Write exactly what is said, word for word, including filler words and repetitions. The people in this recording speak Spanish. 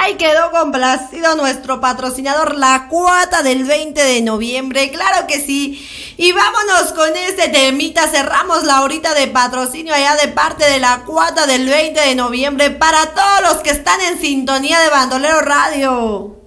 Ay, quedó complacido nuestro patrocinador, la cuata del veinte de noviembre, claro que sí. Y vámonos con este temita, cerramos la horita de patrocinio allá de parte de la cuata del veinte de noviembre para todos los que están en sintonía de Bandolero Radio.